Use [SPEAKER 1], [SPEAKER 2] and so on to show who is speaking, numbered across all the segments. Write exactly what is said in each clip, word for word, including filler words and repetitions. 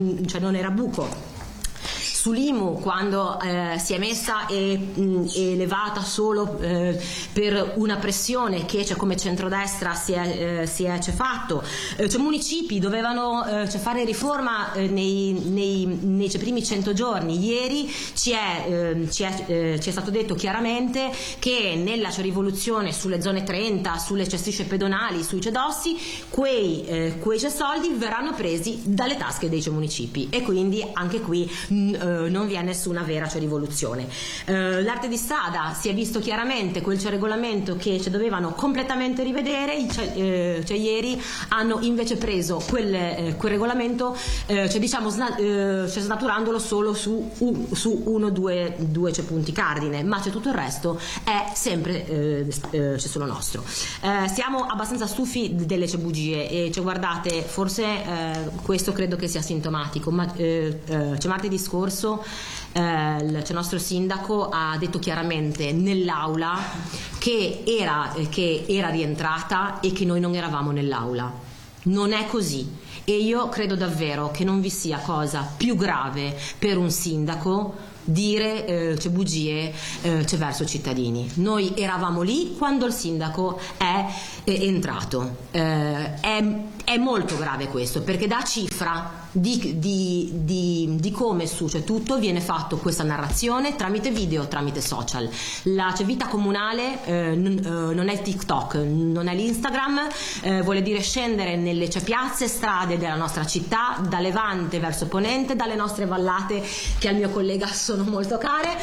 [SPEAKER 1] cioè non era buco. Sull'I M U, quando eh, si è messa e mh, elevata solo eh, per una pressione che cioè, come centrodestra si è, eh, si è c'è fatto, eh, cioè municipi dovevano eh, cioè, fare riforma eh, nei, nei, nei cioè, primi cento giorni. Ieri ci è, eh, ci, è, eh, ci è stato detto chiaramente che nella cioè, rivoluzione sulle zone trenta, sulle cioè, strisce pedonali, sui cedossi, quei, eh, quei cioè, soldi verranno presi dalle tasche dei cioè, municipi, e quindi anche qui mh, non vi è nessuna vera cioè, rivoluzione. Eh, l'arte di strada si è visto chiaramente quel cioè, regolamento che cioè, dovevano completamente rivedere, cioè, eh, cioè, ieri hanno invece preso quel, eh, quel regolamento eh, cioè, diciamo sna- eh, cioè, snaturandolo solo su, uh, su uno o due, due cioè, punti cardine, ma cioè, tutto il resto è sempre eh, eh, cioè, solo nostro. Eh, siamo abbastanza stufi delle cioè, bugie e cioè, guardate, forse eh, questo credo che sia sintomatico, ma eh, eh, cioè, martedì scorso Eh, il cioè, nostro sindaco ha detto chiaramente nell'aula che era, eh, che era rientrata e che noi non eravamo nell'aula. Non è così, e io credo davvero che non vi sia cosa più grave per un sindaco dire eh, cioè, bugie eh, cioè, verso i cittadini. Noi eravamo lì quando il sindaco è, è entrato. Eh, è, è molto grave questo, perché dà cifra di, di, di, di come su cioè, tutto viene fatto questa narrazione tramite video, tramite social. La cioè, vita comunale eh, n- eh, non è il TikTok, non è l'Instagram, eh, vuole dire scendere nelle cioè, piazze, strade della nostra città, da Levante verso Ponente, dalle nostre vallate che al mio collega sono molto care.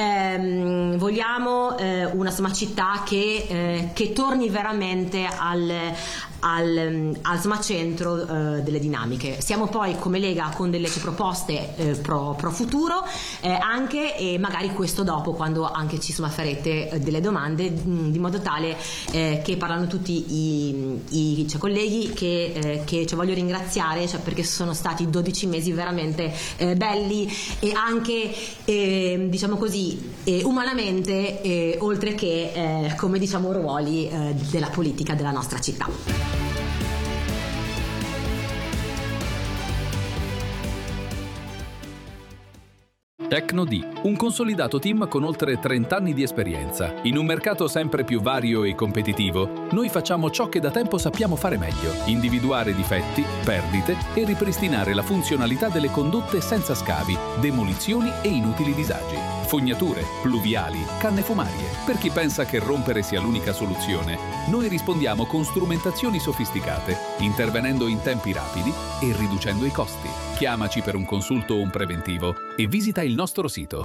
[SPEAKER 1] Eh, vogliamo eh, una insomma, città che, eh, che torni veramente al, al, al insomma, centro eh, delle dinamiche. Siamo poi come Lega con delle proposte eh, pro, pro futuro eh, anche, e magari questo dopo, quando anche ci insomma, farete eh, delle domande, mh, di modo tale eh, che parlano tutti i, i cioè, colleghi che, eh, che cioè, voglio ringraziare cioè, perché sono stati dodici mesi veramente eh, belli, e anche eh, diciamo così eh, umanamente eh, oltre che eh, come diciamo ruoli eh, della politica della nostra città.
[SPEAKER 2] Tecnodì, un consolidato team con oltre trenta anni di esperienza. In un mercato sempre più vario e competitivo, noi facciamo ciò che da tempo sappiamo fare meglio: individuare difetti, perdite e ripristinare la funzionalità delle condotte senza scavi, demolizioni e inutili disagi. Fognature, pluviali, canne fumarie. Per chi pensa che rompere sia l'unica soluzione, noi rispondiamo con strumentazioni sofisticate, intervenendo in tempi rapidi e riducendo i costi. Chiamaci per un consulto o un preventivo e visita il nostro sito.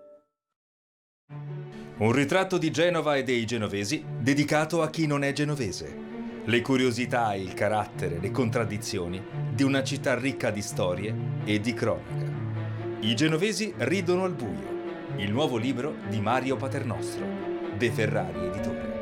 [SPEAKER 3] Un ritratto di Genova e dei genovesi dedicato a chi non è genovese. Le curiosità, il carattere, le contraddizioni di una città ricca di storie e di cronaca. I genovesi ridono al buio. Il nuovo libro di Mario Paternostro, De Ferrari Editore.